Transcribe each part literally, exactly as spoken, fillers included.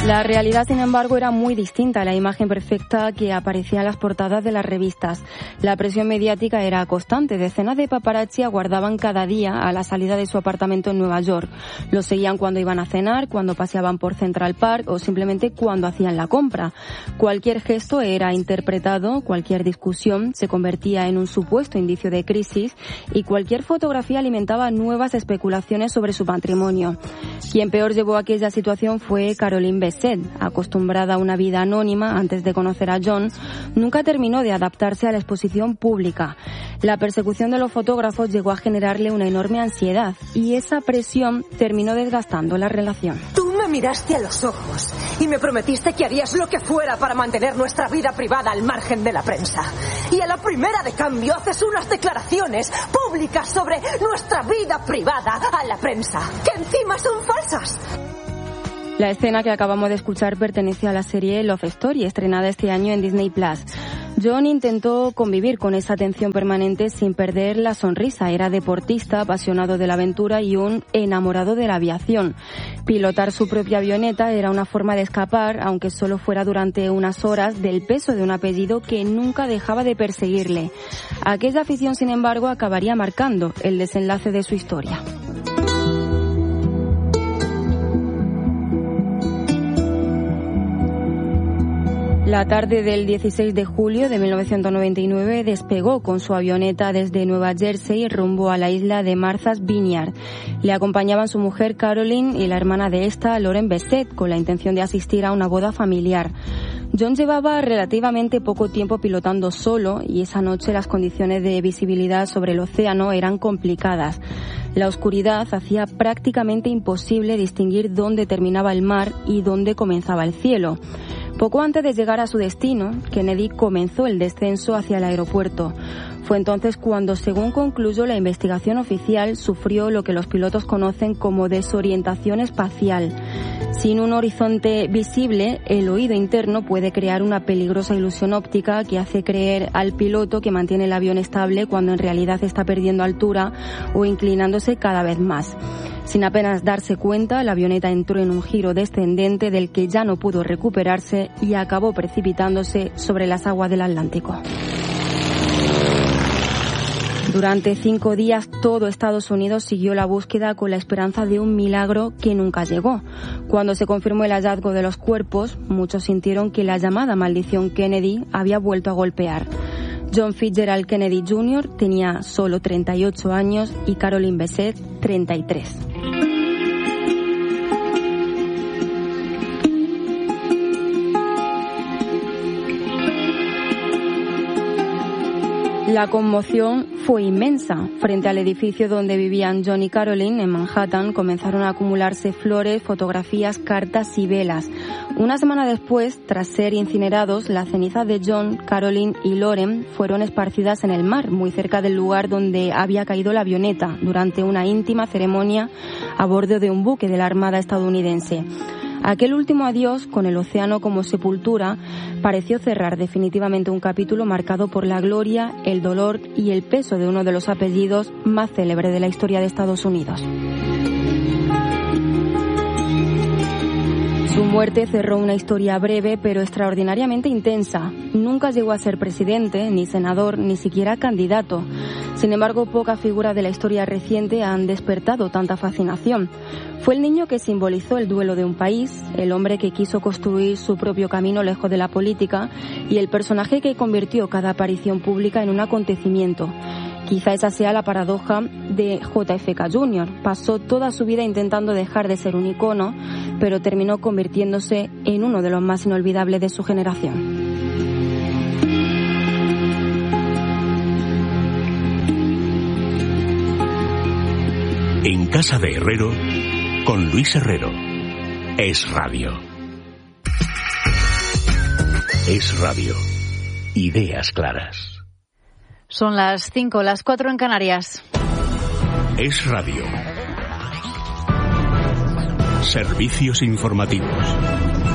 La realidad, sin embargo, era muy distinta a la imagen perfecta que aparecía en las portadas de las revistas. La presión mediática era constante. Decenas de paparazzi aguardaban cada día a la salida de su apartamento en Nueva York. Los seguían cuando iban a cenar, cuando paseaban por Central Park o simplemente cuando hacían la compra. Cualquier gesto era interpretado, cualquier discusión se convertía en un supuesto indicio de crisis y cualquier fotografía alimentaba nuevas especulaciones sobre su patrimonio. Quien peor llevó aquella situación fue Caroline Bessette. Acostumbrada a una vida anónima antes de conocer a John, nunca terminó de adaptarse a la exposición pública. La persecución de los fotógrafos llegó a generarle una enorme ansiedad y esa presión terminó desgastando la relación. Tú me miraste a los ojos y me prometiste que harías lo que fuera para mantener nuestra vida privada al margen de la prensa. Y a la primera de cambio haces unas declaraciones públicas sobre nuestra vida privada a la prensa, que encima son falsas. La escena que acabamos de escuchar pertenece a la serie Love Story, estrenada este año en Disney Plus. John intentó convivir con esa tensión permanente sin perder la sonrisa. Era deportista, apasionado de la aventura y un enamorado de la aviación. Pilotar su propia avioneta era una forma de escapar, aunque solo fuera durante unas horas, del peso de un apellido que nunca dejaba de perseguirle. Aquella afición, sin embargo, acabaría marcando el desenlace de su historia. La tarde del dieciséis de julio de mil novecientos noventa y nueve despegó con su avioneta desde Nueva Jersey rumbo a la isla de Martha's Vineyard. Le acompañaban su mujer Caroline y la hermana de esta, Lauren Bessette, con la intención de asistir a una boda familiar. John llevaba relativamente poco tiempo pilotando solo y esa noche las condiciones de visibilidad sobre el océano eran complicadas. La oscuridad hacía prácticamente imposible distinguir dónde terminaba el mar y dónde comenzaba el cielo. Poco antes de llegar a su destino, Kennedy comenzó el descenso hacia el aeropuerto. Fue entonces cuando, según concluyó la investigación oficial, sufrió lo que los pilotos conocen como desorientación espacial. Sin un horizonte visible, el oído interno puede crear una peligrosa ilusión óptica que hace creer al piloto que mantiene el avión estable cuando en realidad está perdiendo altura o inclinándose cada vez más. Sin apenas darse cuenta, la avioneta entró en un giro descendente del que ya no pudo recuperarse y acabó precipitándose sobre las aguas del Atlántico. Durante cinco días todo Estados Unidos siguió la búsqueda con la esperanza de un milagro que nunca llegó. Cuando se confirmó el hallazgo de los cuerpos, muchos sintieron que la llamada maldición Kennedy había vuelto a golpear. John Fitzgerald Kennedy junior tenía solo treinta y ocho años y Caroline Bessette treinta y tres. La conmoción fue inmensa. Frente al edificio donde vivían John y Caroline, en Manhattan, comenzaron a acumularse flores, fotografías, cartas y velas. Una semana después, tras ser incinerados, las cenizas de John, Caroline y Lauren fueron esparcidas en el mar, muy cerca del lugar donde había caído la avioneta, durante una íntima ceremonia a bordo de un buque de la Armada estadounidense. Aquel último adiós, con el océano como sepultura, pareció cerrar definitivamente un capítulo marcado por la gloria, el dolor y el peso de uno de los apellidos más célebres de la historia de Estados Unidos. Su muerte cerró una historia breve pero extraordinariamente intensa. Nunca llegó a ser presidente, ni senador, ni siquiera candidato. Sin embargo, pocas figuras de la historia reciente han despertado tanta fascinación. Fue el niño que simbolizó el duelo de un país, el hombre que quiso construir su propio camino lejos de la política y el personaje que convirtió cada aparición pública en un acontecimiento. Quizá esa sea la paradoja de J F K junior Pasó toda su vida intentando dejar de ser un icono, pero terminó convirtiéndose en uno de los más inolvidables de su generación. En Casa de Herrero, con Luis Herrero. Es Radio. Es Radio. Ideas claras. Son las cinco, las cuatro en Canarias. Es Radio. Servicios informativos.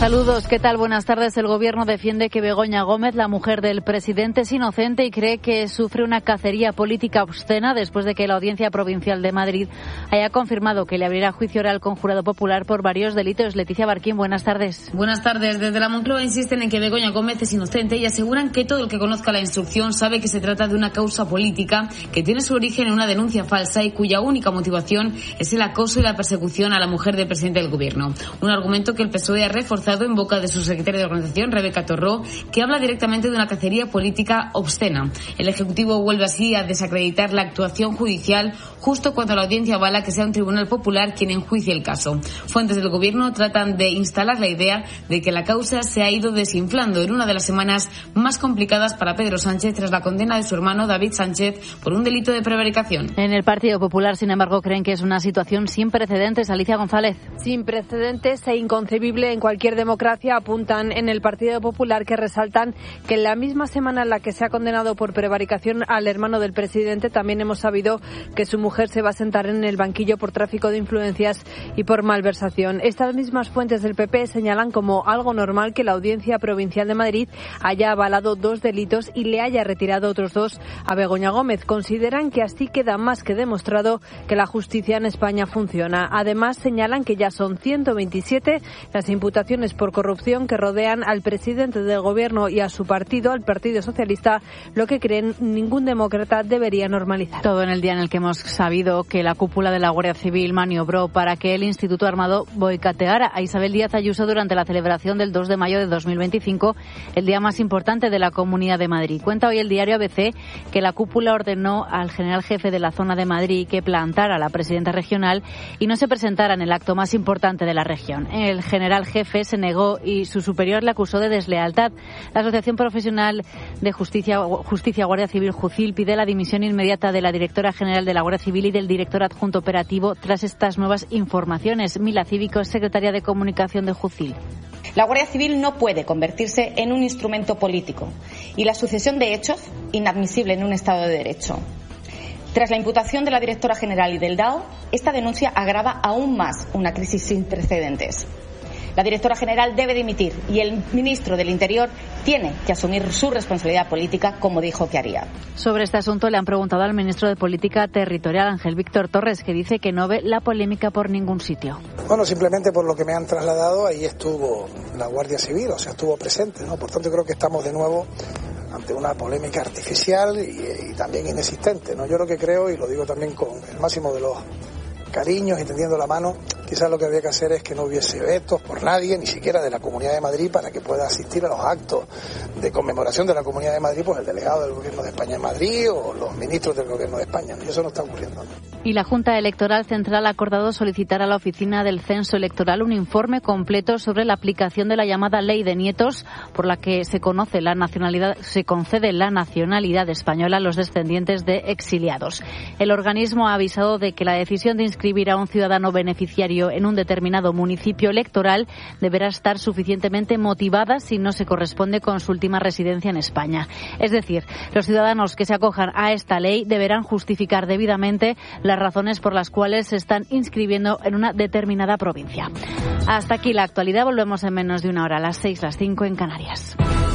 Saludos, ¿qué tal? Buenas tardes. El Gobierno defiende que Begoña Gómez, la mujer del presidente, es inocente y cree que sufre una cacería política obscena después de que la Audiencia Provincial de Madrid haya confirmado que le abrirá juicio oral con jurado popular por varios delitos. Leticia Barquín, buenas tardes. Buenas tardes. Desde la Moncloa insisten en que Begoña Gómez es inocente y aseguran que todo el que conozca la instrucción sabe que se trata de una causa política que tiene su origen en una denuncia falsa y cuya única motivación es el acoso y la persecución a la mujer del presidente del Gobierno. Un argumento que el P S O E ha reforzado en boca de su secretaria de organización, Rebeca Torró, que habla directamente de una cacería política obscena. El Ejecutivo vuelve así a desacreditar la actuación judicial justo cuando la audiencia avala que sea un tribunal popular quien enjuicie el caso. Fuentes del Gobierno tratan de instalar la idea de que la causa se ha ido desinflando en una de las semanas más complicadas para Pedro Sánchez tras la condena de su hermano David Sánchez por un delito de prevaricación. En el Partido Popular, sin embargo, creen que es una situación sin precedentes. Alicia González. Sin precedentes e inconcebible en cualquier democracia, apuntan en el Partido Popular, que resaltan que en la misma semana en la que se ha condenado por prevaricación al hermano del presidente, también hemos sabido que su mujer se va a sentar en el banquillo por tráfico de influencias y por malversación. Estas mismas fuentes del P P señalan como algo normal que la Audiencia Provincial de Madrid haya avalado dos delitos y le haya retirado otros dos a Begoña Gómez. Consideran que así queda más que demostrado que la justicia en España funciona. Además, señalan que ya son ciento veintisiete las imputaciones por corrupción que rodean al presidente del Gobierno y a su partido, al Partido Socialista, lo que creen ningún demócrata debería normalizar. Todo en el día en el que hemos sabido que la cúpula de la Guardia Civil maniobró para que el Instituto Armado boicoteara a Isabel Díaz Ayuso durante la celebración del dos de mayo de dos mil veinticinco, el día más importante de la Comunidad de Madrid. Cuenta hoy el diario A B C que la cúpula ordenó al general jefe de la zona de Madrid que plantara a la presidenta regional y no se presentara en el acto más importante de la región. El general jefe se negó y su superior le acusó de deslealtad. La Asociación Profesional de Justicia, Justicia Guardia Civil, Jucil, pide la dimisión inmediata de la directora general de la Guardia Civil y del director adjunto operativo tras estas nuevas informaciones. Mila Cívico, secretaria de Comunicación de Jucil. La Guardia Civil no puede convertirse en un instrumento político y la sucesión de hechos inadmisible en un Estado de Derecho. Tras la imputación de la directora general y del D A O, esta denuncia agrava aún más una crisis sin precedentes. La directora general debe dimitir y el ministro del Interior tiene que asumir su responsabilidad política, como dijo que haría. Sobre este asunto le han preguntado al ministro de Política Territorial, Ángel Víctor Torres, que dice que no ve la polémica por ningún sitio. Bueno, simplemente por lo que me han trasladado, ahí estuvo la Guardia Civil, o sea, estuvo presente, ¿no? Por tanto, creo que estamos de nuevo ante una polémica artificial y, y también inexistente, ¿no? Yo lo que creo, y lo digo también con el máximo de los cariños y tendiendo la mano, quizás lo que había que hacer es que no hubiese vetos por nadie, ni siquiera de la Comunidad de Madrid, para que pueda asistir a los actos de conmemoración de la Comunidad de Madrid, pues el delegado del Gobierno de España en Madrid o los ministros del Gobierno de España. Y eso no está ocurriendo, ¿no? Y la Junta Electoral Central ha acordado solicitar a la Oficina del Censo Electoral un informe completo sobre la aplicación de la llamada Ley de Nietos, por la que se conoce la nacionalidad, se concede la nacionalidad española a los descendientes de exiliados. El organismo ha avisado de que la decisión de inscribir a un ciudadano beneficiario en un determinado municipio electoral deberá estar suficientemente motivada si no se corresponde con su última residencia en España. Es decir, los ciudadanos que se acojan a esta ley deberán justificar debidamente las razones por las cuales se están inscribiendo en una determinada provincia. Hasta aquí la actualidad. Volvemos en menos de una hora, a las seis, las cinco en Canarias.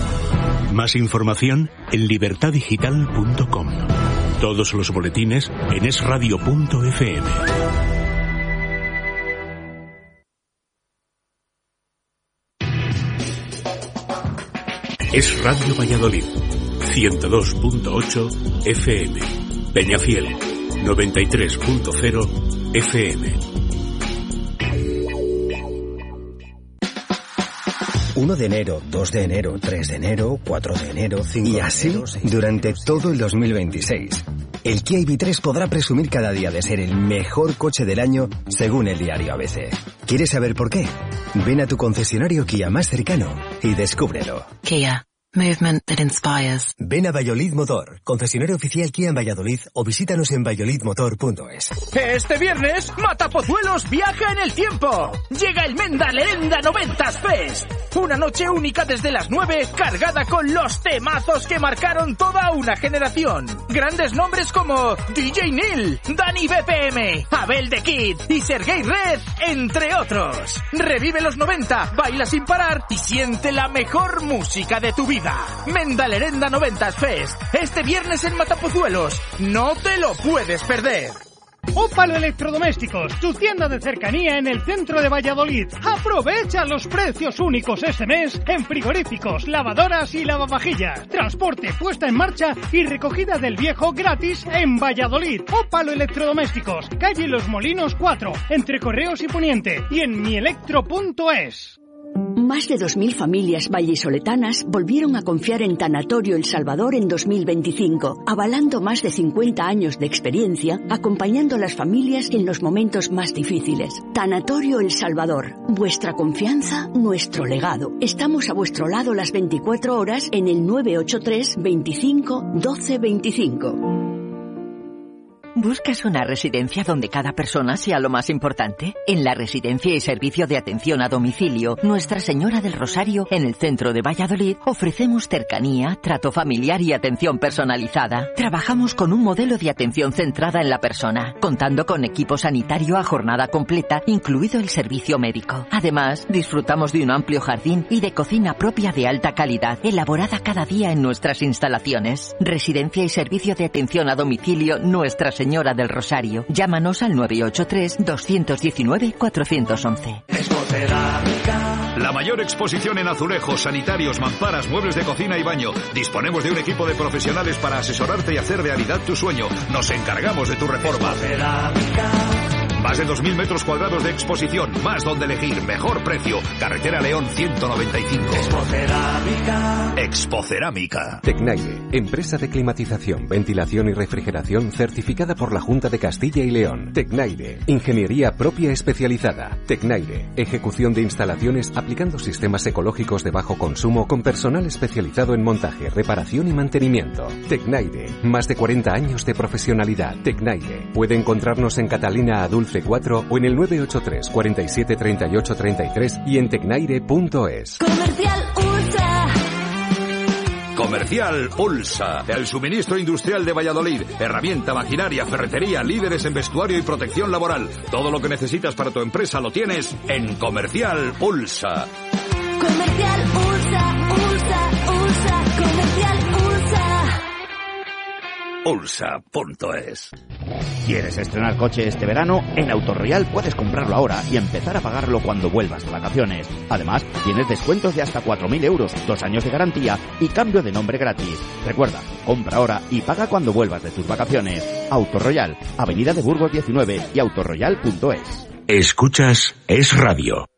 Más información en libertad digital punto com. Todos los boletines en es radio punto efe eme. Es Radio Valladolid, ciento dos punto ocho efe eme. Peñafiel, noventa y tres punto cero efe eme. uno de enero, dos de enero, tres de enero, cuatro de enero, cinco y así de enero, durante todo el dos mil veintiséis. El Kia I V tres podrá presumir cada día de ser el mejor coche del año según el diario A B C. ¿Quieres saber por qué? Ven a tu concesionario Kia más cercano y descúbrelo. Kia. Movement that inspires. Ven a Valladolid Motor, concesionario oficial Kia en Valladolid, o visítanos en valladolid motor punto es. Este viernes, Matapozuelos viaja en el tiempo. Llega el Menda Lerenda noventas Fest. Una noche única desde las nueve, cargada con los temazos que marcaron toda una generación. Grandes nombres como D J Neil, Dani B P M, Abel The Kid y Sergei Red, entre otros. Revive los noventa, baila sin parar y siente la mejor música de tu vida. Menda Lerenda noventas Fest, este viernes en Matapozuelos. No te lo puedes perder. Ópalo Electrodomésticos, tu tienda de cercanía en el centro de Valladolid. Aprovecha los precios únicos este mes en frigoríficos, lavadoras y lavavajillas. Transporte, puesta en marcha y recogida del viejo gratis en Valladolid. Ópalo Electrodomésticos, calle Los Molinos cuatro, entre Correos y Poniente, y en mielectro punto es. Más de dos mil familias vallisoletanas volvieron a confiar en Tanatorio El Salvador en dos mil veinticinco, avalando más de cincuenta años de experiencia, acompañando a las familias en los momentos más difíciles. Tanatorio El Salvador, vuestra confianza, nuestro legado. Estamos a vuestro lado las veinticuatro horas en el nueve ocho tres, veinticinco, doce veinticinco. ¿Buscas una residencia donde cada persona sea lo más importante? En la Residencia y Servicio de Atención a Domicilio Nuestra Señora del Rosario, en el centro de Valladolid, ofrecemos cercanía, trato familiar y atención personalizada. Trabajamos con un modelo de atención centrada en la persona, contando con equipo sanitario a jornada completa, incluido el servicio médico. Además, disfrutamos de un amplio jardín y de cocina propia de alta calidad, elaborada cada día en nuestras instalaciones. Residencia y Servicio de Atención a Domicilio Nuestra Señora Señora del Rosario. Llámanos al nueve ocho tres, dos uno nueve, cuatro uno uno. La mayor exposición en azulejos, sanitarios, mamparas, muebles de cocina y baño. Disponemos de un equipo de profesionales para asesorarte y hacer realidad tu sueño. Nos encargamos de tu reforma. Más de dos mil metros cuadrados de exposición, más donde elegir, mejor precio. Carretera León ciento noventa y cinco. Expocerámica. Expocerámica. Tecnaire, empresa de climatización, ventilación y refrigeración certificada por la Junta de Castilla y León. Tecnaire, ingeniería propia especializada. Tecnaire, ejecución de instalaciones aplicando sistemas ecológicos de bajo consumo con personal especializado en montaje, reparación y mantenimiento. Tecnaire, más de cuarenta años de profesionalidad. Tecnaire, puede encontrarnos en Catalina Adulce cuatro o en el nueve ocho tres, cuarenta y siete, treinta y ocho, treinta y tres y en tecnaire punto es. Comercial Ulsa. Comercial Ulsa, el suministro industrial de Valladolid. Herramienta, maquinaria, ferretería, líderes en vestuario y protección laboral. Todo lo que necesitas para tu empresa lo tienes en Comercial Ulsa. Comercial Ulsa, Ulsa, Ulsa, Comercial Ulsa. Ulsa punto es. ¿Quieres estrenar coche este verano? En Autorreal puedes comprarlo ahora y empezar a pagarlo cuando vuelvas de vacaciones. Además, tienes descuentos de hasta cuatro mil euros, dos años de garantía y cambio de nombre gratis. Recuerda, compra ahora y paga cuando vuelvas de tus vacaciones. Autorreal, Avenida de Burgos diecinueve y autorreal punto es. Escuchas Es Radio.